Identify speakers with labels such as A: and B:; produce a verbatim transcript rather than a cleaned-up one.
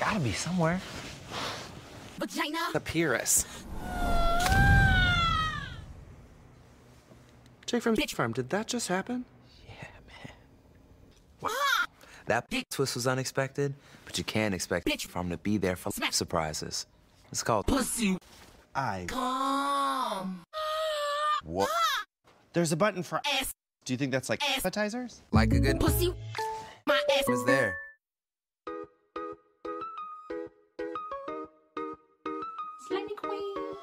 A: Gotta be somewhere.
B: Vagina.
A: The Pyrrhus. Jake from Bitch Farm, did that just happen?
C: Yeah, man. Ah! That twist was unexpected, but you can't expect Bitch Farm to be there for surprises. It's called Pussy.
D: I.
B: Come.
D: What? There's a button for
B: ass.
D: Do you think that's like appetizers?
C: Like a good
B: pussy. My ass
C: is there.